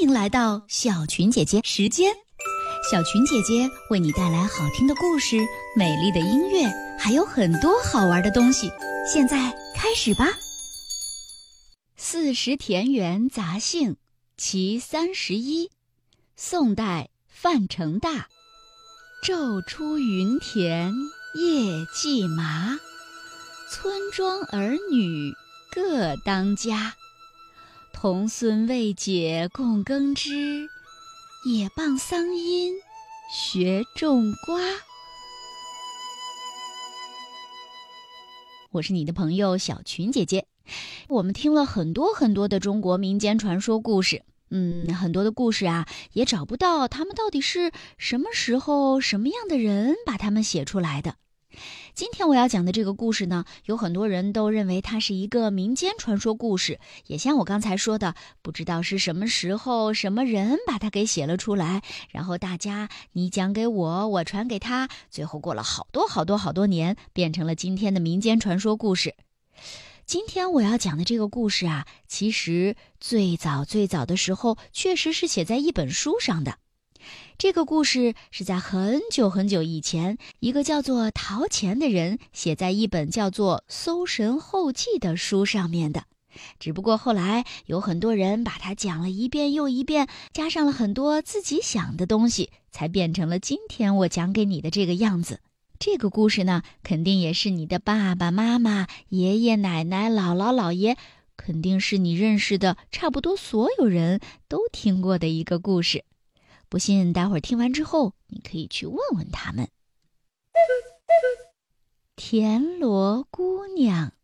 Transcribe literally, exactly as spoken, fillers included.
迎来到小群姐姐时间。小群姐姐为你带来好听的故事、美丽的音乐，还有很多好玩的东西。现在开始吧。四时田园杂兴其三十一，宋代范成大。昼出耘田夜绩麻，村庄儿女各当家。童孙未解供耕织，也傍桑阴学种瓜。我是你的朋友小群姐姐。我们听了很多很多的中国民间传说故事，嗯，很多的故事啊，也找不到他们到底是什么时候、什么样的人把他们写出来的。今天我要讲的这个故事呢，有很多人都认为它是一个民间传说故事，也像我刚才说的，不知道是什么时候、什么人把它给写了出来，然后大家你讲给我，我传给他，最后过了好多好多好多年，变成了今天的民间传说故事。今天我要讲的这个故事啊，其实最早最早的时候确实是写在一本书上的。这个故事是在很久很久以前，一个叫做陶潜的人写在一本叫做《搜神后记》的书上面的。只不过后来有很多人把它讲了一遍又一遍，加上了很多自己想的东西，才变成了今天我讲给你的这个样子。这个故事呢，肯定也是你的爸爸妈妈、爷爷奶奶、姥姥姥爷，肯定是你认识的差不多所有人都听过的一个故事。不信待会儿听完之后，你可以去问问他们。田螺姑娘。